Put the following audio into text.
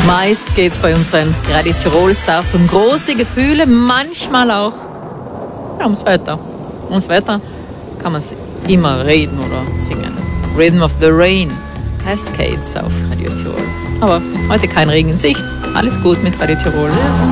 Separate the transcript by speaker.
Speaker 1: Meist geht es bei unseren Radio Tirol Stars um große Gefühle, manchmal auch ums Wetter. Ums Wetter kann man immer reden oder singen. Rhythm of the Rain, Cascades auf Radio Tirol. Aber heute kein Regen in Sicht. Alles gut mit Radio Tirol.
Speaker 2: Listen